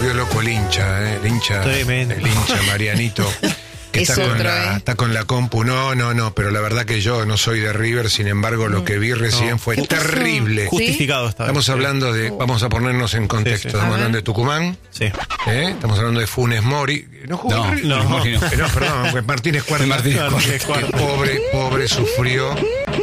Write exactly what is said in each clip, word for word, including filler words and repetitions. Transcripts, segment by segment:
volvió loco el hincha, ¿eh? El hincha, Tremendo. el hincha Marianito. Que Es está, con otro, la, ¿eh? está con la compu. No, no, no, pero la verdad que yo no soy de River, sin embargo, lo que vi recién No. fue ¿Qué pasó? terrible. Justificado está. Estamos hablando de, vamos a ponernos en contexto, Sí, sí. estamos A hablando ver. de Tucumán, Sí. ¿eh? Estamos hablando de Funes Mori. No jugó No, en River. no, Eh, no. no, perdón, pues Martínez Cuarta. Martínez Cuarta. Que pobre, pobre sufrió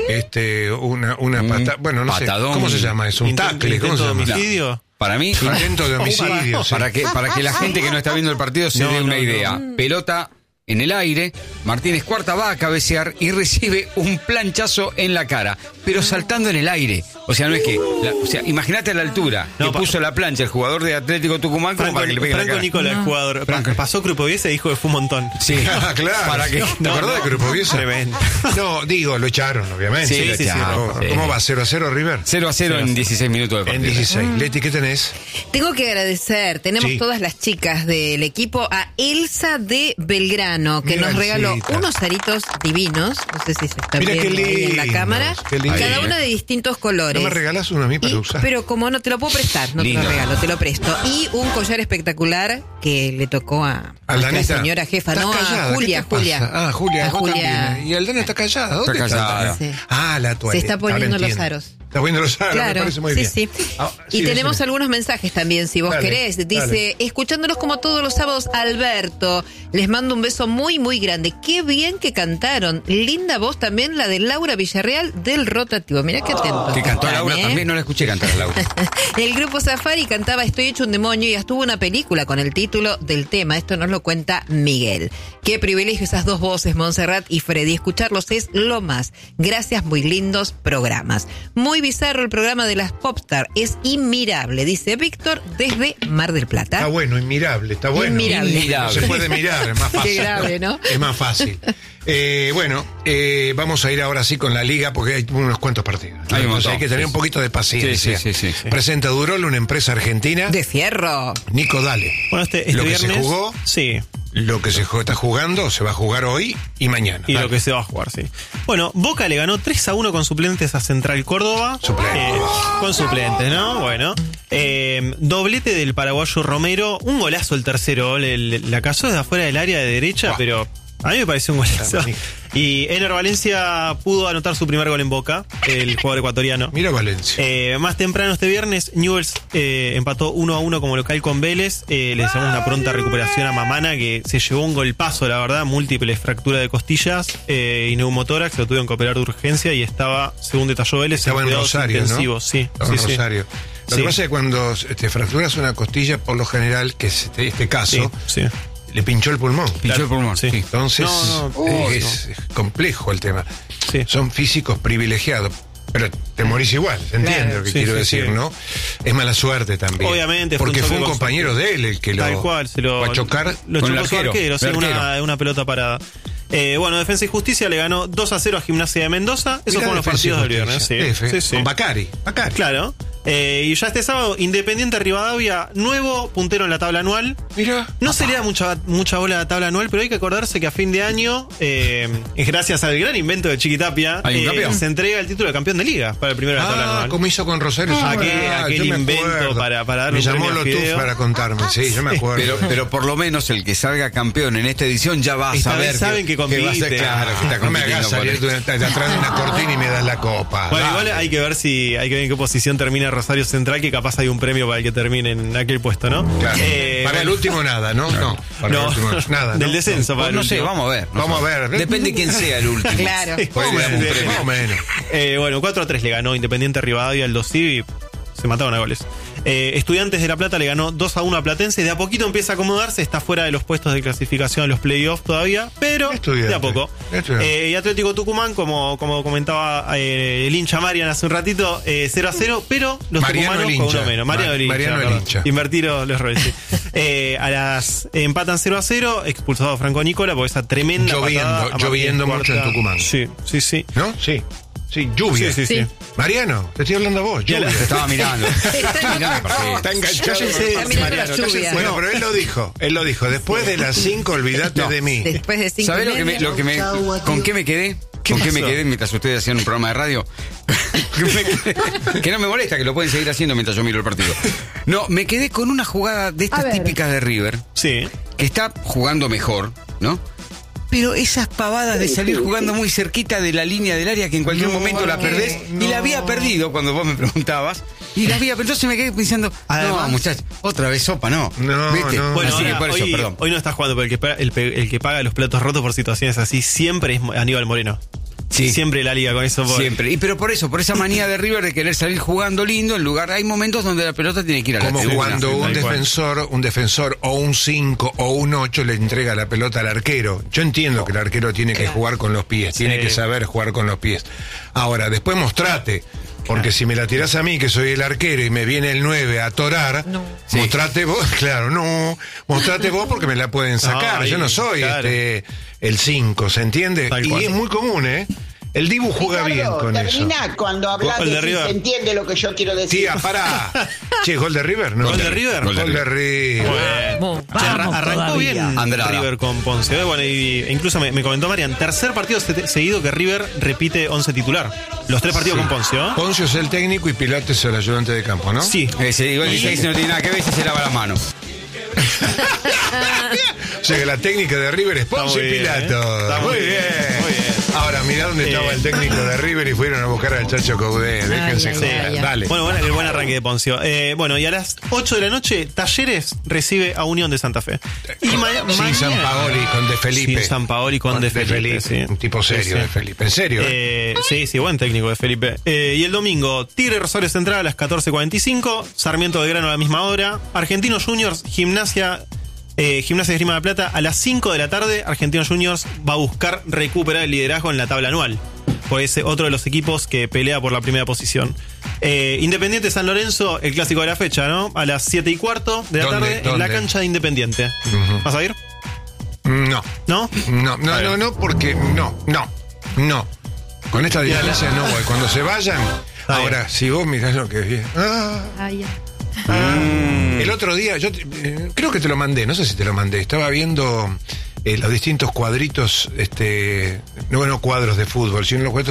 este una, una Un pata, bueno, no patadón. sé, ¿cómo se llama eso? Un Intent- tackle, ¿cómo se intento de llama? homicidio. Para mí, Intento de homicidio, sí. para que, para que la gente que no está viendo el partido se No, dé no, una no. idea. Pelota en el aire, Martínez Cuarta va a cabecear y recibe un planchazo en la cara, pero saltando en el aire. O sea, no es que... la- o sea, imagínate la altura No, que pa- puso la plancha el jugador de Atlético Tucumán como Franco, para que le pegue en la Franco cara. Nicola, el jugador. Franco. Pasó Krupoviese y dijo que fue un montón. Sí, Ah, claro. ¿Para qué? ¿Te acordás de Krupoviese? Tremendo. No, digo, lo echaron, obviamente. Sí, lo sí, sí, echaron, ¿Cómo, sí. ¿Cómo va? ¿cero a cero River? cero a cero en dieciséis minutos de En partido. dieciséis. Leti, ¿qué tenés? Tengo que agradecer, tenemos Sí. todas las chicas del equipo, a Elsa de Belgrano, que Mira, nos regaló Elsita. unos aritos divinos, no sé si se está Mira qué viendo ahí en la lindos, cámara, qué lindos. cada Ahí, una eh. de distintos colores. ¿No me regalás uno a mí para Y- usar? pero como no te lo puedo prestar, no te Lindo. lo regalo, te lo presto. Y un collar espectacular que le tocó a Aldanita, nuestra señora jefa, ¿estás no, callada? a Julia, ¿Qué te Julia. pasa? Ah, Julia, A vos Julia. también. Y Aldana está callada. ¿Dónde Está está callada. Aldana? Sí. Ah, la toalla. Se está poniendo Ahora los entiendo. aros. Está poniendo los aros, me Claro, parece muy sí, bien. sí. Ah, Y sí, tenemos decime. algunos mensajes también, si vos Dale, querés. Dice, dale. escuchándolos como todos los sábados, Alberto, les mando un beso muy, muy grande. Qué bien que cantaron. Linda voz también la de Laura Villarreal del Rotativo. Mirá qué atentos. Que cantó están, Laura ¿eh? también, no la escuché cantar a Laura. El grupo Safari cantaba Estoy hecho un demonio y estuvo una película con el título del tema. Esto nos lo cuenta Miguel. Qué privilegio esas dos voces, Montserrat y Freddy. Escucharlos es lo más. Gracias, muy lindos programas. Muy bizarro el programa de las Popstar. Es inmirable, dice Víctor desde Mar del Plata. Está bueno, inmirable, está bueno. Inmirable. No se puede mirar, es más fácil. Qué grave, ¿no? Es más fácil. Eh, bueno, eh, vamos a ir ahora sí con la liga porque hay unos cuantos partidos. ¿no? Hay un Entonces montón, hay que tener sí, un poquito de paciencia. Sí, sí, sí, sí. Presenta Durol, una empresa argentina. De fierro. Nico, dale. Bueno, este, este Lo que se viernes. jugó. Sí. Lo que se ju- está jugando se va a jugar hoy y mañana. Y Dale. lo que se va a jugar, sí. Bueno, Boca le ganó tres a uno con suplentes a Central Córdoba. Suplentes. Eh, con suplentes, ¿no? Bueno. Eh, doblete del paraguayo Romero. Un golazo el tercero gol. El- la cazó desde afuera del área de derecha, Buah. pero a mí me pareció un golazo. Está Y Ener Valencia pudo anotar su primer gol en Boca, el jugador ecuatoriano. Mira Valencia. Eh, más temprano este viernes, Newell's eh, empató uno a uno como local con Vélez. Eh, le deseamos una pronta recuperación a Mamana, que se llevó un golpazo, la verdad, múltiples fracturas de costillas eh, y neumotórax, lo tuvieron que operar de urgencia y estaba, según detalló Vélez, Estaba en cuidados Rosario, ¿no? intensivos. Sí, Estaba sí, en sí. Rosario. Lo Sí. que pasa es que cuando te fracturas una costilla, por lo general, que es este, este Sí, caso, sí. le pinchó el pulmón. Pinchó el pulmón, Sí. sí. Entonces, No, no, eh, no. es, es complejo el tema. Sí. Son físicos privilegiados, pero te morís igual, ¿se entiende Claro. lo que Sí, quiero sí, decir, sí. no? Es mala suerte también. Obviamente, fue un Porque fue choque un con compañero suerte. de él el que lo Tal cual, se lo, va a chocar. lo con chocó el su arquero, arquero, sí, el una, arquero. una pelota parada. Eh, bueno, Defensa y Justicia le ganó dos a cero a Gimnasia de Mendoza. Esos Mirá fueron los Defensa y partidos del viernes. Sí, Justicia. F, sí, sí. Con Bacari. Bacari. Claro. Eh, y ya este sábado, Independiente Rivadavia, nuevo puntero en la tabla anual. Mira. No se le da mucha, mucha bola a la tabla anual, pero hay que acordarse que a fin de año, eh, es gracias al gran invento de Chiquitapia, Hay un eh, campeón. se entrega el título de campeón de liga para el primero de la tabla Ah, anual. como hizo con Rosario. Ah, sí, aquel- ah, aquel yo me invento acuerdo. para- para darle Me un llamó premio a Lotuf Fideo. para contarme, sí, yo me acuerdo. Pero, pero por lo menos el que salga campeón en esta edición ya va a Esta saber vez saben que va a ser compite. claro, que está no me hagas compitiendo salir por- de, de atrás de una cortina y me das la copa. Bueno, Dale. igual hay que ver si hay que ver en qué posición termina Rosario Central, que capaz hay un premio para el que termine en aquel puesto, ¿no? Claro. Eh, para el bueno, último nada, ¿no? No, para no, el último nada. del ¿no? descenso para Pues el no sé, último. vamos a ver. no Vamos sé. a ver. Depende quién sea el último. Claro. Más Puede o dar un menos, premio. más o menos. Eh, bueno, cuatro a tres le ganó Independiente Rivadavia al dos y se mataron a goles. Eh, Estudiantes de La Plata le ganó dos a uno a Platense. De a poquito empieza a acomodarse, está fuera de los puestos de clasificación a los playoffs todavía, pero Estudiante. de a poco. Estudiante. Eh, y Atlético Tucumán, como, como comentaba eh, el hincha Marian hace un ratito, eh, cero a cero, pero los Mariano tucumanos el con hincha. uno menos. Mariano Ma- el hincha. Mariano el perdón. hincha. Invertir los, los roles. sí. Eh, a las empatan cero a cero, expulsado Franco Nicola por esa tremenda Lloviendo, patada a Martínez lloviendo mucho en Cuarta. Tucumán. Sí, sí, sí. ¿No? Sí. Sí, lluvia. Sí, sí, sí. Sí. Mariano, te estoy hablando a vos, Ya lluvia. la- Te estaba mirando. Está Mirando el partido. Está enganchado. Cállese, Está mirando la Mariano, lluvia. Bueno, pero él lo dijo. Él lo dijo. Después de las cinco, olvídate No. de mí. Después de cinco ¿Sabés y lo que me, media. lo que me, con qué me quedé? ¿Con qué me pasó? quedé mientras ustedes hacían un programa de radio? que, me quedé- que no me molesta, que lo pueden seguir haciendo mientras yo miro el partido. No, me quedé con una jugada de A estas ver. típicas de River, Sí. que está jugando mejor, ¿no? Pero esas pavadas de salir jugando muy cerquita de la línea del área que en cualquier No, momento la no, perdés, y la había perdido cuando vos me preguntabas, y la había perdido, entonces me quedé pensando, Además- no, muchachos, otra vez sopa, no. No, ¿Viste? no. Bueno, Así que ahora, por eso, hoy, perdón. hoy no estás jugando, pero el que, paga, el, pe- el que paga los platos rotos por situaciones así siempre es Aníbal Moreno. Sí. Siempre la liga con eso. por- Siempre. Y pero por eso, por esa manía de River de querer salir jugando lindo, en lugar, hay momentos donde la pelota tiene que ir a la Como tribuna. cuando un tal cual. defensor, un defensor o un cinco o un ocho le entrega la pelota al arquero. Yo entiendo que el arquero tiene que jugar con los pies, tiene Sí. que saber jugar con los pies. Ahora, después mostrate. Porque si me la tirás a mí, que soy el arquero, y me viene el nueve a atorar, No. Sí. mostrate vos, claro, no, mostrate vos porque me la pueden sacar. No, Yo no ahí, soy claro. este el cinco, ¿se entiende? Tal Y cual. es muy común, ¿eh? El Dibu juega bien Ricardo, con eso. termina cuando hablas Gol de de si River. se entiende lo que yo quiero decir. Tía, pará. Che, ¿gol de River? No. ¿Gol de River? Gol de River. Vamos, Che, arra- vamos arrancó todavía. bien Andrada. River con Ponce. Eh, Bueno, y, e incluso me, me comentó Marian, tercer partido se- seguido que River repite once titular. Los tres partidos Sí. con Ponce, ¿no? Poncio es el técnico y Pilates es el ayudante de campo, ¿no? Sí. Ese, igual dice que no tiene nada que ver, ese se lava las manos. O sea que la técnica de River es Poncio Está muy y bien, Pilato. ¿eh? Está muy bien, muy bien. Ahora, mirá dónde Eh. estaba el técnico de River y fueron a buscar al Chacho Caudé. Déjense ay, joder. ay, ay. Dale. Bueno, bueno, el buen arranque de Poncio. Eh, bueno, y a las ocho de la noche, Talleres recibe a Unión de Santa Fe. Y ma- Sin mañana- San Paoli, con De Felipe. Sin San Paoli, con De Felipe, sí. Un tipo serio, Sí, sí. De Felipe. En serio, ¿eh? Eh, sí, sí, buen técnico de Felipe. Eh, y el domingo, Tigre Rosario Central a las catorce cuarenta y cinco, Sarmiento Belgrano a la misma hora, Argentinos Juniors, Gimnasia, eh, Gimnasia de Esgrima de la Plata a las cinco de la tarde, Argentinos Juniors va a buscar recuperar el liderazgo en la tabla anual. Por ese otro de los equipos que pelea por la primera posición. Eh, Independiente San Lorenzo, el clásico de la fecha, ¿no? A las siete y cuarto de la ¿Dónde? tarde en la ¿Dónde? cancha de Independiente. ¿Vas a ir? No. ¿No? No, no, A ver. no, no, porque no, no, no. Con esta diferencia no voy. Cuando se vayan, Está ahora, bien. si vos mirás lo que es bien. Ah, Ay, ay. ah. El otro día, yo te- eh, creo que te lo mandé, no sé si te lo mandé. Estaba viendo eh, los distintos cuadritos, este, no bueno cuadros de fútbol, sino los cuadritos